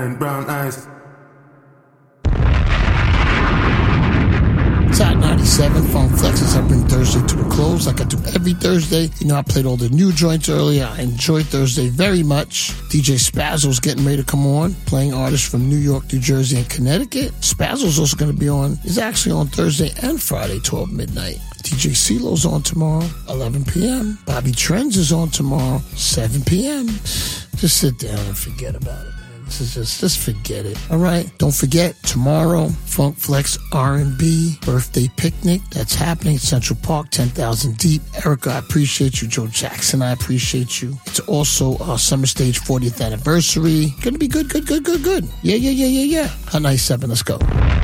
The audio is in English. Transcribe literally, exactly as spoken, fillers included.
and brown eyes. It's Hot ninety-seven, Funk Flexes. I bring Thursday to a close like I do every Thursday. You know, I played all the new joints earlier. I enjoyed Thursday very much. D J Spazzle's getting ready to come on, playing artists from New York, New Jersey, and Connecticut. Spazzle's also going to be on. He's actually on Thursday and Friday, twelve midnight. D J CeeLo's on tomorrow, eleven p.m. Bobby Trends is on tomorrow, seven p.m. Just sit down and forget about it. This is just, just forget it. All right. Don't forget, tomorrow, Funk Flex R and B birthday picnic. That's happening at Central Park, ten thousand deep. Erica, I appreciate you. Joe Jackson, I appreciate you. It's also our Summer Stage fortieth anniversary. Gonna be good, good, good, good, good. Yeah, yeah, yeah, yeah, yeah. Hot ninety-seven, let's go.